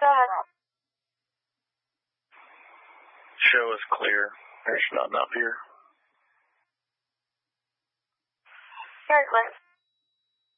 Go ahead. Show is clear. There's nothing up here. Very clear.